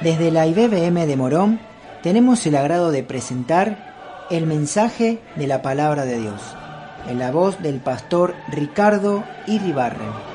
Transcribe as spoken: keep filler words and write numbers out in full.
Desde la I B B M de Morón tenemos el agrado de presentar el mensaje de la Palabra de Dios, en la voz del pastor Ricardo Iribarren.